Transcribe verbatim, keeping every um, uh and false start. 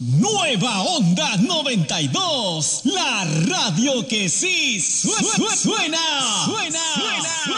Nueva Onda noventa y dos, la radio que sí suena, suena, suena, suena.